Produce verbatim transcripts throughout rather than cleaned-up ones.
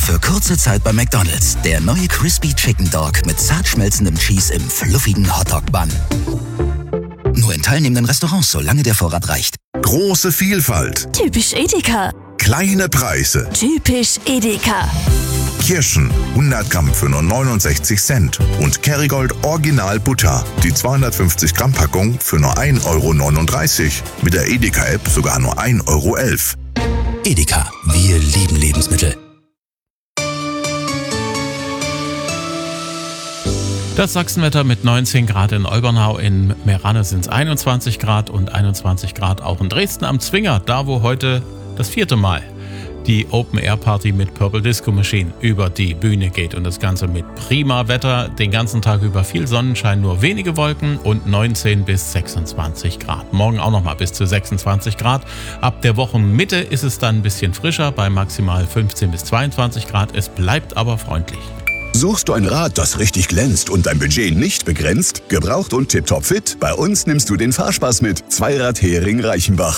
Für kurze Zeit bei McDonald's. Der neue Crispy Chicken Dog mit zart schmelzendem Cheese im fluffigen Hotdog-Bun. Nur in teilnehmenden Restaurants, solange der Vorrat reicht. Große Vielfalt. Typisch Edeka. Kleine Preise. Typisch Edeka. Kirschen hundert Gramm für nur neunundsechzig Cent und Kerrygold Original Butter, die zweihundertfünfzig Gramm Packung für nur ein Euro neununddreißig. Mit der Edeka-App sogar nur ein Euro elf. Edeka, wir lieben Lebensmittel. Das Sachsenwetter mit neunzehn Grad in Olbernau, in Meranne sind es einundzwanzig Grad und einundzwanzig Grad auch in Dresden am Zwinger, da wo heute das vierte Mal die Open-Air-Party mit Purple Disco Machine über die Bühne geht. Und das Ganze mit prima Wetter, den ganzen Tag über viel Sonnenschein, nur wenige Wolken und neunzehn bis sechsundzwanzig Grad. Morgen auch nochmal bis zu sechsundzwanzig Grad. Ab der Wochenmitte ist es dann ein bisschen frischer, bei maximal fünfzehn bis zweiundzwanzig Grad. Es bleibt aber freundlich. Suchst du ein Rad, das richtig glänzt und dein Budget nicht begrenzt? Gebraucht und tipptopp fit? Bei uns nimmst du den Fahrspaß mit. Zweirad Hering Reichenbach.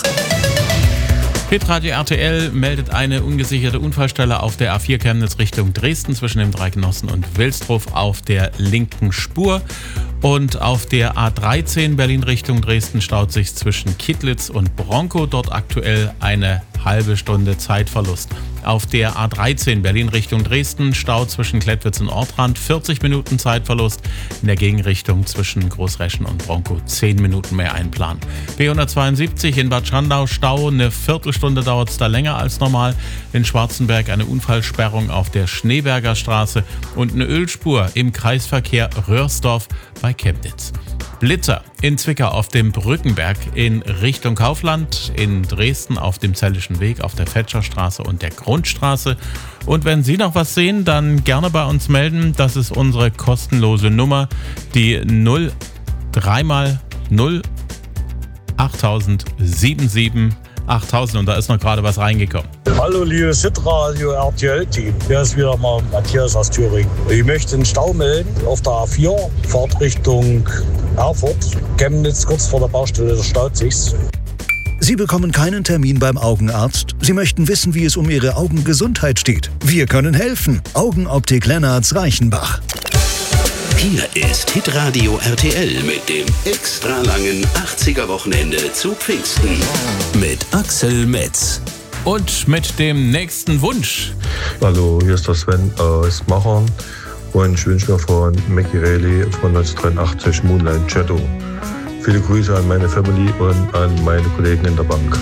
Hitradio R T L meldet eine ungesicherte Unfallstelle auf der A vier Chemnitz Richtung Dresden zwischen dem Dreigenossen und Wilsdruf auf der linken Spur. Und auf der A dreizehn Berlin Richtung Dresden staut sich zwischen Kittlitz und Bronkow. Dort aktuell eine halbe Stunde Zeitverlust. Auf der A dreizehn Berlin Richtung Dresden Stau zwischen Klettwitz und Ortrand, vierzig Minuten Zeitverlust. In der Gegenrichtung zwischen Großreschen und Bronkow zehn Minuten mehr einplanen. B hundertzweiundsiebzig in Bad Schandau Stau, eine Viertelstunde dauert es da länger als normal. In Schwarzenberg eine Unfallsperrung auf der Schneeberger Straße und eine Ölspur im Kreisverkehr Röhrsdorf bei Chemnitz. Blitzer in Zwickau auf dem Brückenberg in Richtung Kaufland, in Dresden auf dem Zellischen Weg, auf der Fetscherstraße und der Grundstraße. Und wenn Sie noch was sehen, dann gerne bei uns melden. Das ist unsere kostenlose Nummer, die null drei mal null achttausend siebenundsiebzig achttausend, und da ist noch gerade was reingekommen. Hallo liebes Hitradio R T L-Team, hier ist wieder mal Matthias aus Thüringen. Ich möchte einen Stau melden auf der A vier, Fahrt Richtung Erfurt, Chemnitz, kurz vor der Baustelle, da staut sich's. Sie bekommen keinen Termin beim Augenarzt. Sie möchten wissen, wie es um Ihre Augengesundheit steht. Wir können helfen. Augenoptik Lennartz Reichenbach. Hier ist Hitradio R T L mit dem extra langen achtziger-Wochenende zu Pfingsten mit Axel Metz. Und mit dem nächsten Wunsch. Hallo, hier ist der Sven aus Machern und ich wünsche mir von Mackie Reilly von neunzehnhundertdreiundachtzig Moonlight Shadow. Viele Grüße an meine Family und an meine Kollegen in der Bank.